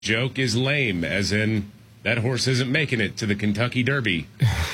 joke is lame, as in that horse isn't making it to the Kentucky Derby.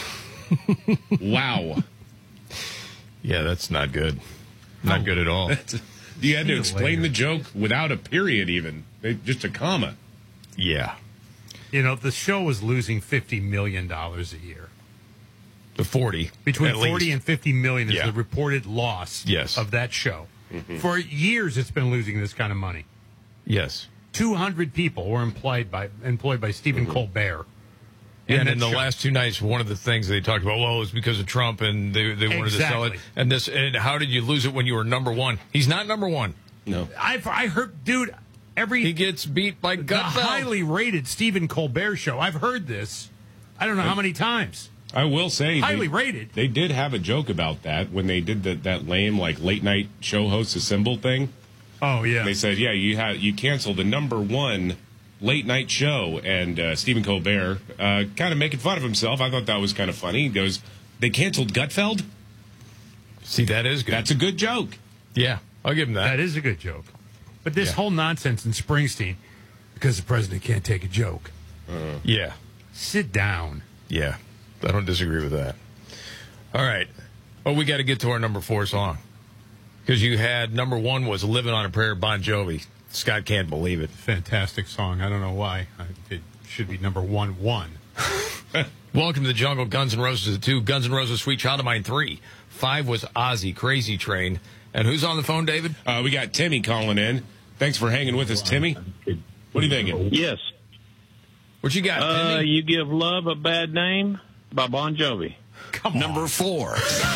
Wow. Yeah, that's not good. Not good at all. You had to explain the joke without a period even. Just a comma. Yeah. You know, the show was losing $50 million a year. The 40. Between 40 and 50 million is the reported loss of that show. Mm-hmm. For years, it's been losing this kind of money. Yes. 200 people were employed by Stephen Colbert. Yeah, and in the last two nights, one of the things they talked about, well, it was because of Trump, and they wanted to sell it. And how did you lose it when you were number one? He's not number one. No. I heard, dude, he gets beat by Gutfeld. The highly rated Stephen Colbert show. I've heard this. I don't know how many times. I will say highly rated. They did have a joke about that when they did that lame late night show hosts assemble thing. Oh yeah. They said, yeah, you canceled the number one late night show, and Stephen Colbert kind of making fun of himself. I thought that was kind of funny. He goes, they canceled Gutfeld? See, that is good. That's a good joke. Yeah, I'll give him that. That is a good joke. But this whole nonsense in Springsteen, because the president can't take a joke. Yeah. Sit down. Yeah, I don't disagree with that. All right. Well, we got to get to our number 4 song. Because you had number 1 was Living on a Prayer, Bon Jovi. Scott can't believe it. Fantastic song. I don't know why. It should be number 1. Welcome to the Jungle. Guns N' Roses at 2. Guns N' Roses, Sweet Child of Mine 3. 5 was Ozzy, Crazy Train. And who's on the phone, David? We got Timmy calling in. Thanks for hanging with us, Timmy. What are you thinking? Yes. What you got, Timmy? You Give Love a Bad Name by Bon Jovi. Come on. Number 4.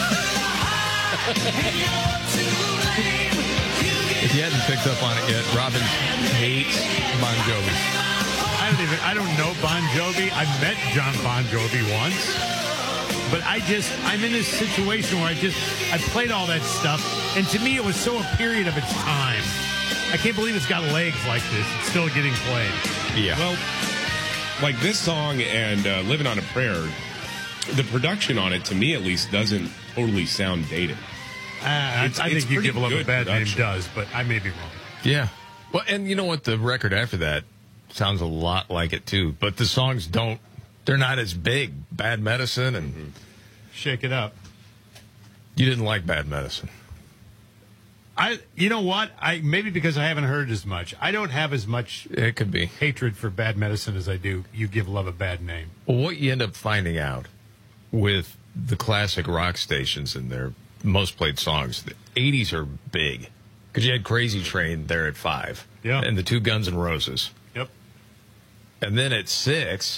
If you hadn't picked up on it yet, Robin hates Bon Jovi. I don't know Bon Jovi. I met John Bon Jovi once. But I'm in this situation where I played all that stuff, and to me it was so a period of its time. I can't believe it's got legs like this. It's still getting played. Yeah. Well, like this song and Living on a Prayer, the production on it, to me at least, doesn't totally sound dated. I think You Give Love a Bad Name does, but I may be wrong. Yeah. Well, and you know what? The record after that sounds a lot like it, too. But the songs they're not as big. Bad Medicine and Shake It Up. You didn't like Bad Medicine. You know what? Maybe because I haven't heard as much. I don't have as much it could be hatred for Bad Medicine as I do You Give Love a Bad Name. Well, what you end up finding out with the classic rock stations and their most played songs, the 80s are big. Because you had Crazy Train there at 5. Yeah. And the 2 Guns N' Roses. Yep. And then at 6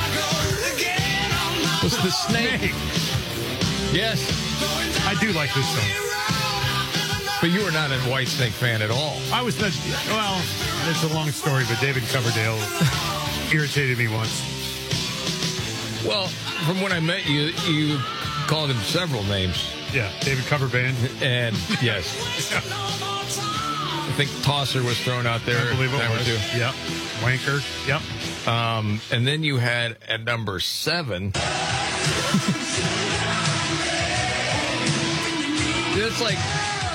was The Snake. Yes. I do like this song. But you were not a Whitesnake fan at all. I was not. Well, it's a long story, but David Coverdale irritated me once. Well, from when I met you, you called him several names. Yeah, David Coverband. And, yes. I think Tosser was thrown out there. I believe it was. Too. Yep. Wanker. Yep. And then you had at number 7. It's like...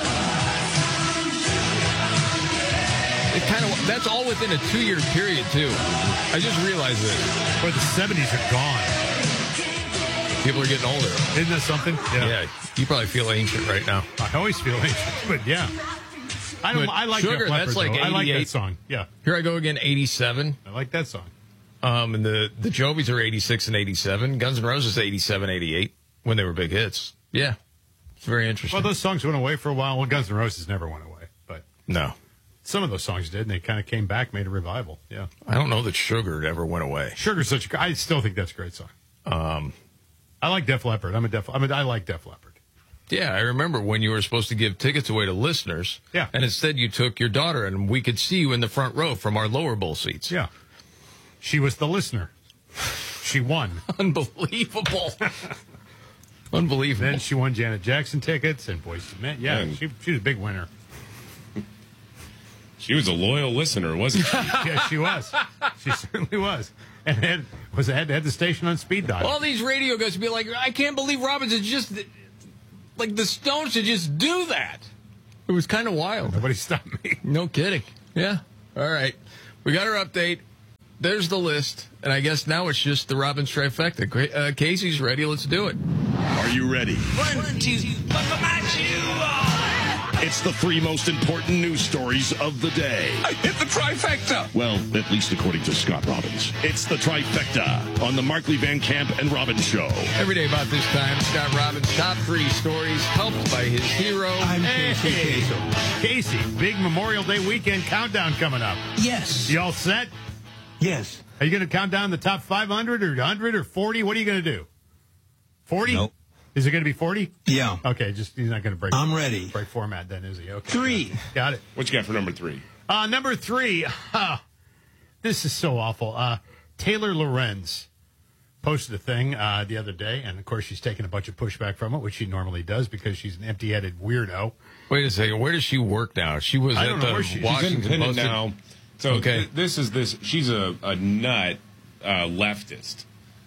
That's all within a 2-year period, too. I just realized this. But the 70s are gone. People are getting older. Isn't that something? Yeah. You probably feel ancient right now. I always feel ancient, but yeah. I like Sugar, Def Leppard, that's like 88. I like that song. Yeah. Here I go again, 87. I like that song. And the Jovies are 86 and 87. Guns N' Roses 87, 88 when they were big hits. Yeah. It's very interesting. Well, those songs went away for a while. Well, Guns N' Roses never went away, but no. Some of those songs did, and they kind of came back, made a revival. Yeah. I don't know that Sugar ever went away. Sugar's I still think that's a great song. I like Def Leppard. I like Def Leppard. Yeah, I remember when you were supposed to give tickets away to listeners. Yeah. And instead you took your daughter, and we could see you in the front row from our lower bowl seats. Yeah. She was the listener. She won. Unbelievable. Unbelievable. Then she won Janet Jackson tickets and Boyz II Men. Yeah, she was a big winner. She was a loyal listener, wasn't she? Yeah, she was. She certainly was. And had the station on speed dial. All these radio guys would be like, I can't believe Robbins is just like the Stones should just do that. It was kind of wild. Nobody stopped me. No kidding. Yeah. All right. We got our update. there's the list. And I guess now it's just the Robbins trifecta. Casey's ready. Let's do it. Are you ready? 1, 2, It's the 3 most important news stories of the day. I hit the trifecta. Well, at least according to Scott Robbins. It's the trifecta on the Markley Van Camp and Robbins Show. Every day about this time, Scott Robbins' top 3 stories helped by his hero. I'm Casey Kasem. Casey, big Memorial Day weekend countdown coming up. Yes. You all set? Yes. Are you going to count down the top 500 or 100 or 40? What are you going to do? 40? Nope. Is it going to be 40? Yeah. Okay, just he's not going to break. I'm ready. Break format then, is he? Okay. 3. Got it. What you got for number 3? Number 3. This is so awful. Taylor Lorenz posted a thing the other day, and of course she's taking a bunch of pushback from it, which she normally does because she's an empty-headed weirdo. Wait a second. Where does she work now? She was I don't at know the where she's Washington independent Post. now. So Okay. this. She's a nut leftist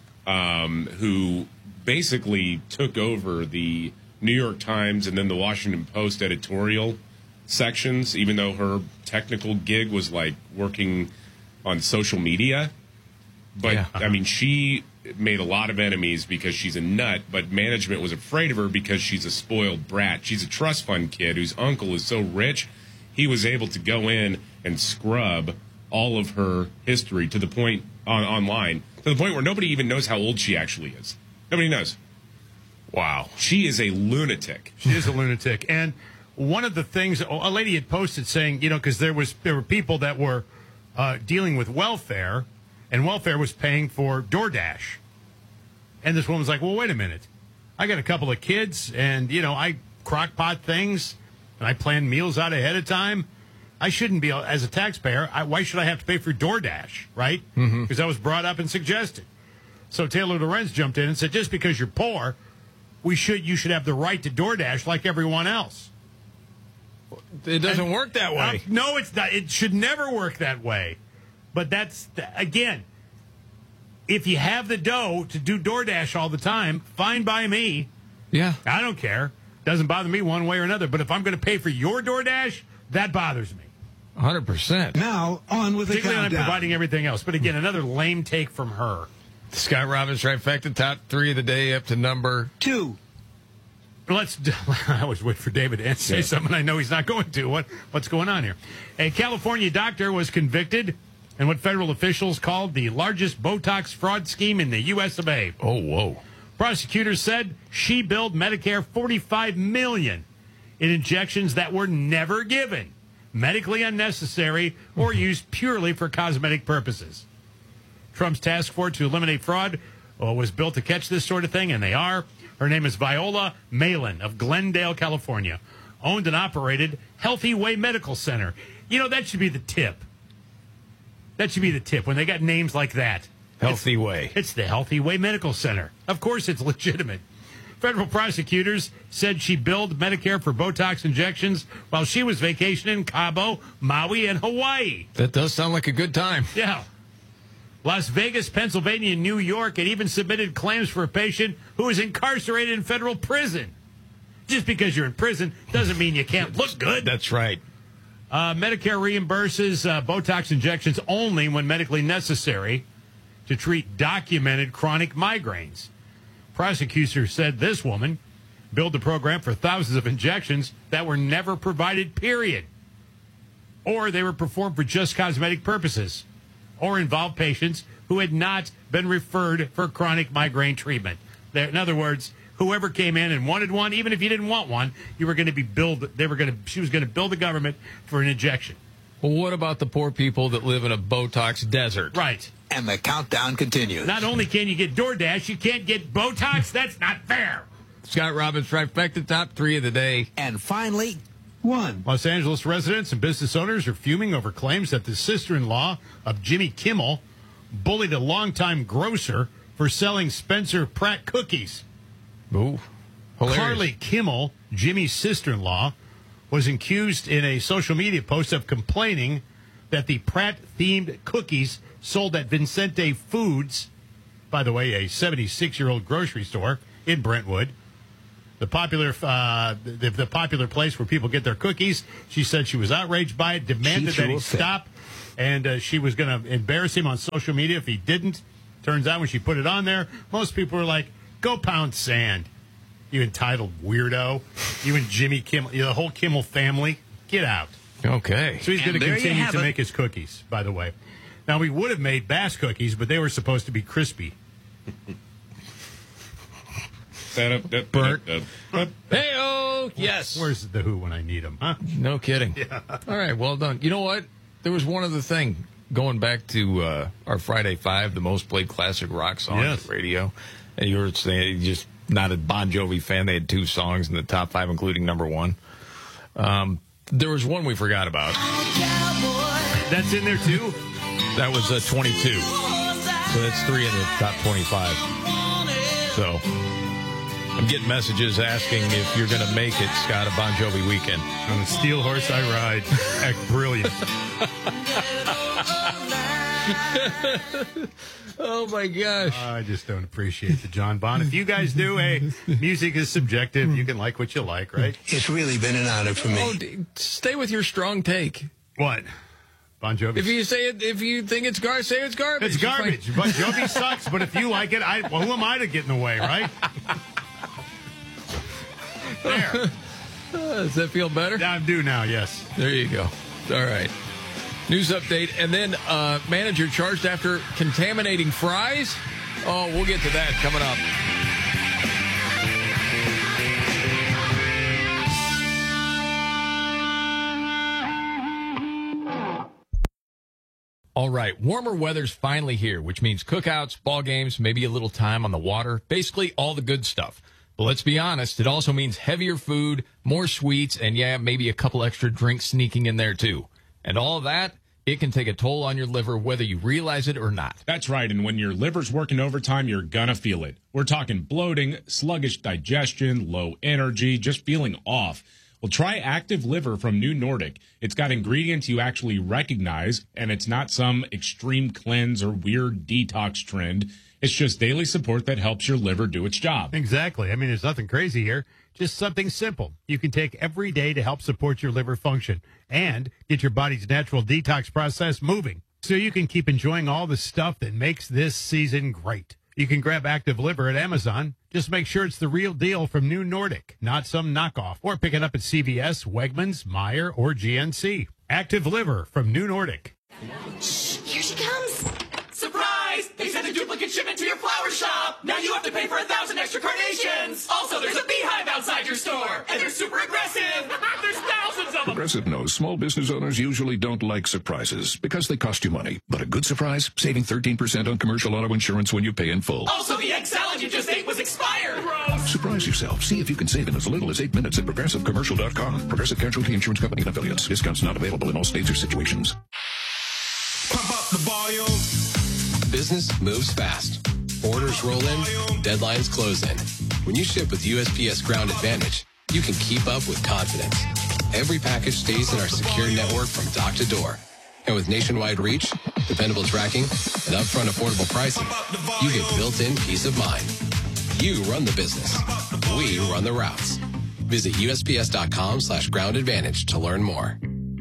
who basically took over the New York Times and then the Washington Post editorial sections, even though her technical gig was like working on social media. But, Yeah. I mean, she made a lot of enemies because she's a nut, but management was afraid of her because she's a spoiled brat. She's a trust fund kid whose uncle is so rich, he was able to go in and scrub all of her history to the point online, to the point where nobody even knows how old she actually is. Nobody knows. Wow. She is a lunatic. She is a lunatic. And one of the things a lady had posted saying, because there were people that were dealing with welfare, and welfare was paying for DoorDash. And this woman's like, well, wait a minute. I got a couple of kids, and, I crock pot things, and I plan meals out ahead of time. I shouldn't be, as a taxpayer, why should I have to pay for DoorDash, right? Because that was brought up and suggested. So Taylor Lorenz jumped in and said, just because you're poor, you should have the right to DoorDash like everyone else. It doesn't work that way. No, it's not. It should never work that way. But again, if you have the dough to do DoorDash all the time, fine by me. Yeah. I don't care. Doesn't bother me one way or another. But if I'm going to pay for your DoorDash, that bothers me. 100%. Now, on with the Particularly when I'm countdown. providing everything else. But again, another lame take from her. Scott Robbins trifecta, top 3 of the day up to number 2. I was waiting for David to say something. I know he's not going to. What's going on here? A California doctor was convicted in what federal officials called the largest Botox fraud scheme in the U.S. of A. Oh, whoa. Prosecutors said she billed Medicare $45 million in injections that were never given, medically unnecessary, or used purely for cosmetic purposes. Trump's task force to eliminate fraud was built to catch this sort of thing, and they are. Her name is Viola Malin of Glendale, California. Owned and operated Healthy Way Medical Center. That should be the tip. That should be the tip when they got names like that. Healthy Way. It's the Healthy Way Medical Center. Of course it's legitimate. Federal prosecutors said she billed Medicare for Botox injections while she was vacationing in Cabo, Maui, and Hawaii. That does sound like a good time. Yeah. Las Vegas, Pennsylvania, and New York had even submitted claims for a patient who is incarcerated in federal prison. Just because you're in prison doesn't mean you can't look good. That's right. Medicare reimburses Botox injections only when medically necessary to treat documented chronic migraines. Prosecutors said this woman billed the program for thousands of injections that were never provided, period. Or they were performed for just cosmetic purposes, or involved patients who had not been referred for chronic migraine treatment. In other words, whoever came in and wanted one, even if you didn't want one, you were going to be billed. She was going to bill the government for an injection. Well, what about the poor people that live in a Botox desert? Right. And the countdown continues. Not only can you get DoorDash, you can't get Botox. That's not fair. Scott Robbins trifecta, top 3 of the day. And finally, 1. Los Angeles residents and business owners are fuming over claims that the sister-in-law of Jimmy Kimmel bullied a longtime grocer for selling Spencer Pratt cookies. Ooh, hilarious. Carly Kimmel, Jimmy's sister-in-law, was accused in a social media post of complaining that the Pratt-themed cookies sold at Vincente Foods, by the way, a 76-year-old grocery store in Brentwood, the popular place where people get their cookies. She said she was outraged by it, demanded that he stop and she was going to embarrass him on social media if he didn't. Turns out when she put it on there, most people were like, go pound sand, you entitled weirdo. You and Jimmy Kimmel, the whole Kimmel family, get out. Okay. So he's going to there you continue have to it. make his cookies, by the way. Now, we would have made Bass cookies, but they were supposed to be crispy. Bert. Hey-oh! Yes. Where's the Who when I need them, huh? No kidding. Yeah. All right, well done. You know what? There was one other thing. Going back to our Friday Five, the most played classic rock songs on the radio. And you were saying you're just not a Bon Jovi fan. They had 2 songs in the top 5, including number 1. There was one we forgot about. That's in there, too? That was 22. So that's 3 in the top 25. So I'm getting messages asking if you're going to make it, Scott, a Bon Jovi weekend. On the steel horse I ride. Heck, brilliant. Oh, my gosh. I just don't appreciate the John Bon. If you guys do, hey, music is subjective. You can like what you like, right? It's really been an honor for me. Oh, stay with your strong take. What? Bon Jovi. If you say it, if you think it's garbage, say it's garbage. It's garbage. Bon Jovi sucks, but if you like it, well, who am I to get in the way, right? There. Does that feel better? I do now, yes. There you go. All right. News update. And then manager charged after contaminating fries. Oh, we'll get to that coming up. All right, warmer weather's finally here, which means cookouts, ball games, maybe a little time on the water, basically all the good stuff. But let's be honest, it also means heavier food, more sweets, and yeah, maybe a couple extra drinks sneaking in there too. And all of that, it can take a toll on your liver whether you realize it or not. That's right, and when your liver's working overtime, you're gonna feel it. We're talking bloating, sluggish digestion, low energy, just feeling off. Well, try Active Liver from New Nordic. It's got ingredients you actually recognize, and it's not some extreme cleanse or weird detox trend. It's just daily support that helps your liver do its job. Exactly. I mean, there's nothing crazy here. Just something simple you can take every day to help support your liver function and get your body's natural detox process moving so you can keep enjoying all the stuff that makes this season great. You can grab Active Liver at Amazon. Just make sure it's the real deal from New Nordic, not some knockoff. Or pick it up at CVS, Wegmans, Meijer, or GNC. Active Liver from New Nordic. Here she comes. Surprise! They sent a duplicate shipment to your flower shop. Now you have to pay for 1,000 extra carnations. Also, there's a beehive outside your store, and they're super aggressive. There's thousands of them. Progressive knows small business owners usually don't like surprises because they cost you money. But a good surprise, saving 13% on commercial auto insurance when you pay in full. Also, the egg salad you just ate was expired. Gross. Surprise yourself. See if you can save in as little as 8 minutes at ProgressiveCommercial.com. Progressive Casualty Insurance Company and Affiliates. Discounts not available in all states or situations. Pump up the volume. Business moves fast. Orders roll in, deadlines close in. When you ship with USPS Ground Advantage, you can keep up with confidence. Every package stays in our secure network from dock to door. And with nationwide reach, dependable tracking, and upfront affordable pricing, you get built-in peace of mind. You run the business. We run the routes. Visit USPS.com/Ground Advantage to learn more.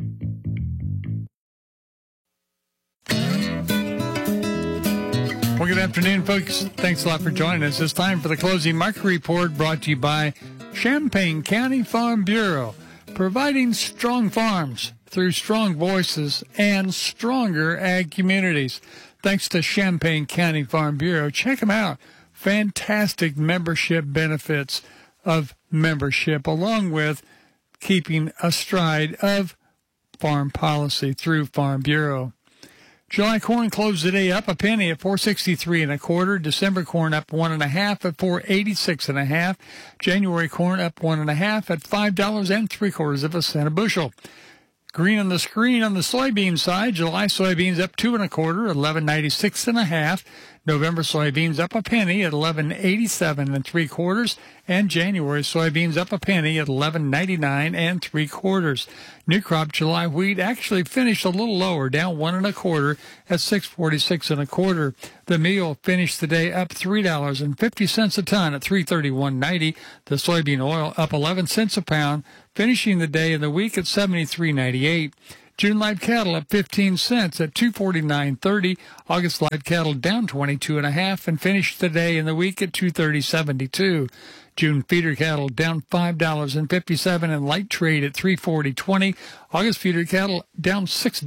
Well, good afternoon, folks. Thanks a lot for joining us. It's time for the closing market report brought to you by Champaign County Farm Bureau, providing strong farms through strong voices and stronger ag communities. Thanks to Champaign County Farm Bureau. Check them out. Fantastic membership benefits of membership, along with keeping astride of farm policy through Farm Bureau. July corn closed the day up a penny at $4.63 1/4. December corn up 1.5 at $4.86 1/2. January corn up 1.5 at $5.75 cents a bushel. Green on the screen on the soybean side. July soybeans up 2 1/4 at $11.96 1/2. November soybeans up a penny at $11.87 3/4, and January soybeans up a penny at $11.99 3/4. New crop July wheat actually finished a little lower, down 1 1/4 at $6.46 1/4. The meal finished the day up $3.50 a ton at $331.90. The soybean oil up 11 cents a pound, finishing the day and the week at $73.98. June live cattle up 15 cents at $249.30. August live cattle down 22.5 and finished the day in the week at $230.72. June feeder cattle down $5.57 and light trade at $340.20. August feeder cattle down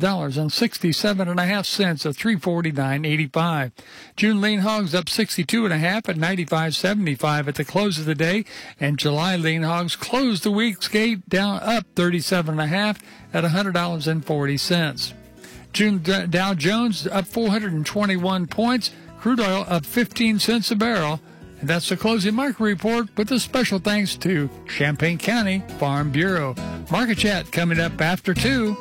$6.67.5 at $349.85. June lean hogs up 62.5 at $95.75 at the close of the day, and July lean hogs closed the week's gate down up 37.5 at $100.40. June Dow Jones up 421 points. Crude oil up 15 cents a barrel. And that's the closing market report with a special thanks to Champaign County Farm Bureau. Market Chat coming up after 2.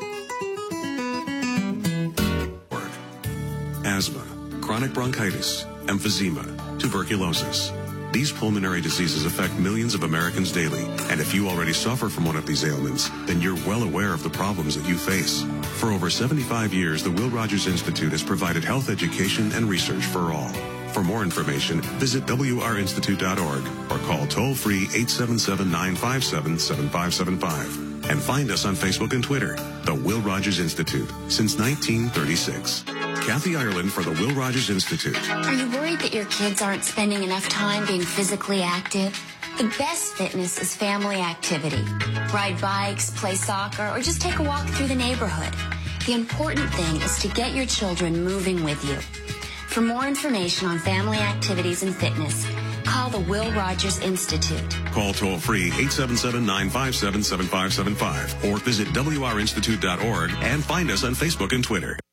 Asthma, chronic bronchitis, emphysema, tuberculosis. These pulmonary diseases affect millions of Americans daily, and if you already suffer from one of these ailments, then you're well aware of the problems that you face. For over 75 years, the Will Rogers Institute has provided health education and research for all. For more information, visit wrinstitute.org or call toll-free 877-957-7575. And find us on Facebook and Twitter, The Will Rogers Institute, since 1936. Kathy Ireland for the Will Rogers Institute. Are you worried that your kids aren't spending enough time being physically active? The best fitness is family activity. Ride bikes, play soccer, or just take a walk through the neighborhood. The important thing is to get your children moving with you. For more information on family activities and fitness, call the Will Rogers Institute. Call toll-free 877-957-7575 or visit wrinstitute.org and find us on Facebook and Twitter.